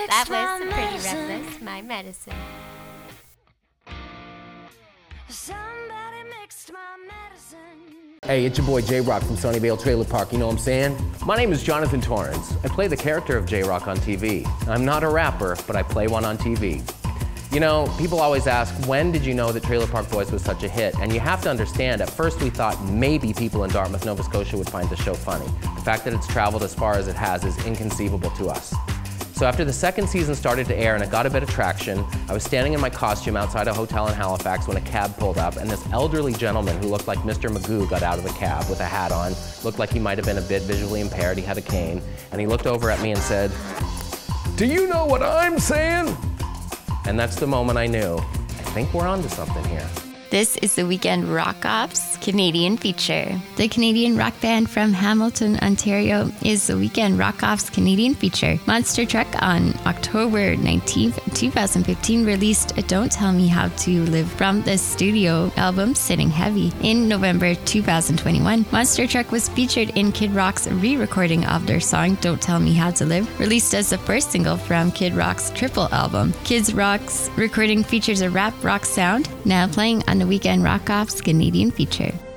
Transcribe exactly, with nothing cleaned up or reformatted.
That was Pretty Reckless, My Medicine. Somebody mixed my medicine. Hey, it's your boy J-Rock from Sunnyvale Trailer Park, you know what I'm saying? My name is Jonathan Torrance. I play the character of J-Rock on T V. I'm not a rapper, but I play one on T V. You know, people always ask, when did you know that Trailer Park Boys was such a hit? And you have to understand, at first we thought maybe people in Dartmouth, Nova Scotia would find the show funny. The fact that it's traveled as far as it has is inconceivable to us. So after the second season started to air and it got a bit of traction, I was standing in my costume outside a hotel in Halifax when a cab pulled up, and this elderly gentleman who looked like Mister Magoo got out of the cab with a hat on, looked like he might have been a bit visually impaired, he had a cane, and he looked over at me and said, "Do you know what I'm saying?" And that's the moment I knew, I think we're onto something here. This is the Weekend Rock Offs Canadian feature. The Canadian rock band from Hamilton, Ontario is the Weekend Rock Offs Canadian feature. Monster Truck on October nineteenth, twenty fifteen released Don't Tell Me How to Live from the studio album Sitting Heavy. In November two thousand twenty-one, Monster Truck was featured in Kid Rock's re-recording of their song Don't Tell Me How to Live, released as the first single from Kid Rock's triple album. Kid Rock's recording features a rap rock sound, now playing on the Weekend Rock Offs Canadian feature.